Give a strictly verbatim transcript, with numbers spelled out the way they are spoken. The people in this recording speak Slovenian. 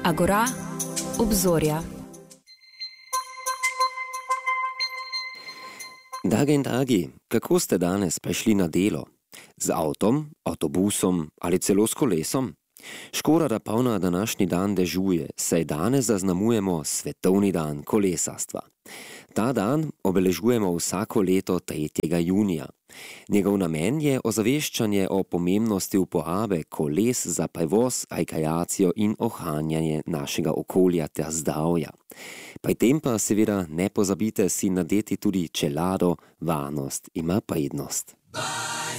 Agora, obzorja. Drage in dragi, kako ste danes prišli na delo? Z avtom, avtobusom ali celo s kolesom? Škoda, da polna današnji dan dežuje, saj danes zaznamujemo Svetovni dan kolesarstva. Ta dan obeležujemo vsako leto tretjega junija. Njegov namen je ozaveščanje o pomembnosti uporabe koles za prevoz, rekreacijo in ohranjanje našega okolja ter zdravja. Pri tem pa seveda ne pozabite si nadeti tudi čelado, varnost ima prednost.